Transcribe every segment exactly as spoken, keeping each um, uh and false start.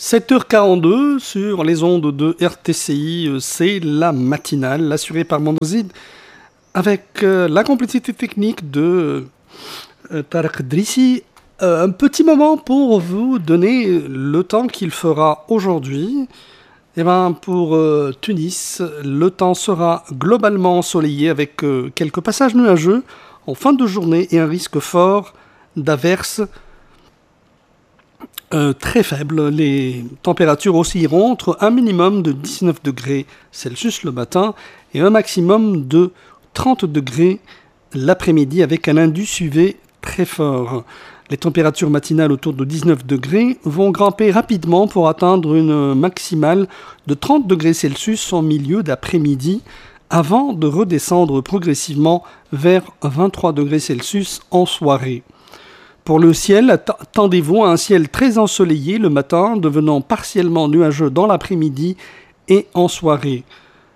sept heures quarante-deux sur les ondes de R T C I, c'est la matinale assurée par Mondozid avec euh, la complicité technique de euh, Tarek Drissi. Euh, un petit moment pour vous donner le temps qu'il fera aujourd'hui. Eh ben, pour euh, Tunis, le temps sera globalement ensoleillé avec euh, quelques passages nuageux en fin de journée et un risque fort d'averses euh, très faible. Les températures oscilleront entre un minimum de dix-neuf degrés Celsius le matin et un maximum de trente degrés l'après-midi avec un indice U V très fort. Les températures matinales autour de dix-neuf degrés vont grimper rapidement pour atteindre une maximale de trente degrés Celsius en milieu d'après-midi avant de redescendre progressivement vers vingt-trois degrés Celsius en soirée. Pour le ciel, attendez-vous à un ciel très ensoleillé le matin, devenant partiellement nuageux dans l'après-midi et en soirée.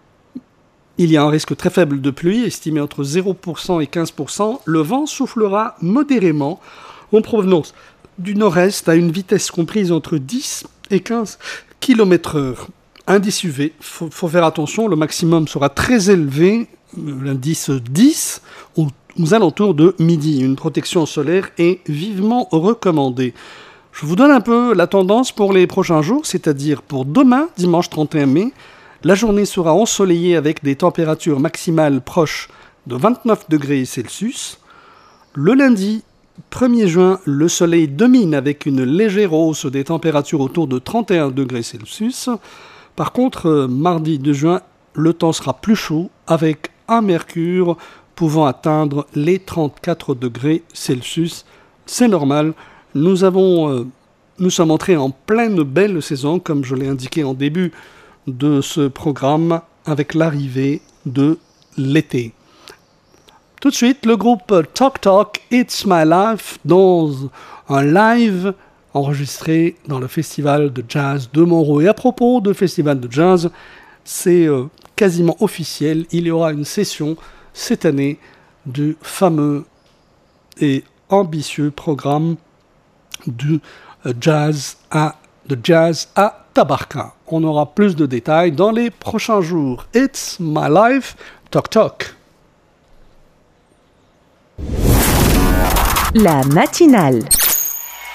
Il y a un risque très faible de pluie, estimé entre zéro pour cent et quinze pour cent. Le vent soufflera modérément en provenance du nord-est à une vitesse comprise entre dix et quinze kilomètres heure. Indice U V, il faut, faut faire attention, le maximum sera très élevé, l'indice dix, aux, aux alentours de midi. Une protection solaire est vivement recommandée. Je vous donne un peu la tendance pour les prochains jours, c'est-à-dire pour demain, dimanche trente et un mai. La journée sera ensoleillée avec des températures maximales proches de vingt-neuf degrés Celsius. Le lundi premier juin, le soleil domine avec une légère hausse des températures autour de trente et un degrés Celsius. Par contre, mardi deux juin, le temps sera plus chaud avec un mercure pouvant atteindre les trente-quatre degrés Celsius. C'est normal, nous, avons, euh, nous sommes entrés en pleine belle saison, comme je l'ai indiqué en début de ce programme, avec l'arrivée de l'été. Tout de suite, le groupe Talk Talk, It's My Life, dans un live enregistré dans le festival de jazz de Montreux. Et à propos de festival de jazz, c'est euh, quasiment officiel, il y aura une session cette année du fameux et ambitieux programme du euh, jazz à, de jazz à Tabarka. On aura plus de détails dans les prochains jours. It's My Life, Talk Talk. La matinale